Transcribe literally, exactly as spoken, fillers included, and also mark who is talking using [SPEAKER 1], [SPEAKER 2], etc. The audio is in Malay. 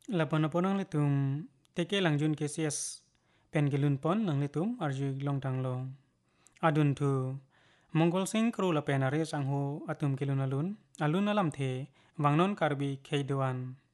[SPEAKER 1] Laponaponang litum teke langjun kesias pen gelun pon nang litum arju long tang long. Adun tu Mongol sing kru la penare sangho atum kilun alun alun alam the wangnon karbi keidoan.